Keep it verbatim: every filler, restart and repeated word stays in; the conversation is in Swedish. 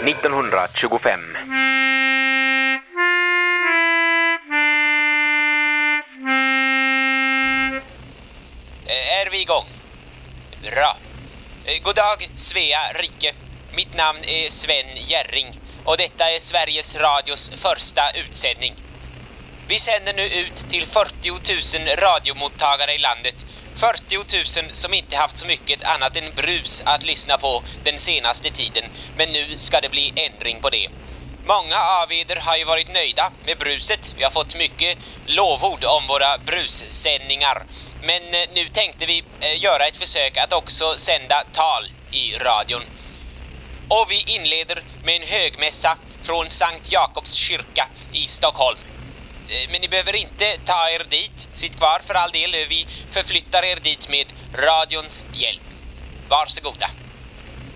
nittonhundratjugofem. Är vi igång? Bra. God dag, Svea rike. Mitt namn är Sven Jerring och detta är Sveriges Radios första utsändning. Vi sänder nu ut till fyrtio tusen radiomottagare i landet. fyrtio tusen som inte haft så mycket annat än brus att lyssna på den senaste tiden. Men nu ska det bli ändring på det. Många av er har ju varit nöjda med bruset. Vi har fått mycket lovord om våra brussändningar. Men nu tänkte vi göra ett försök att också sända tal i radion. Och vi inleder med en högmässa från Sankt Jakobs kyrka i Stockholm. Men ni behöver inte ta er dit. Sitt kvar för all del. Vi förflyttar er dit med radions hjälp. Varsågoda.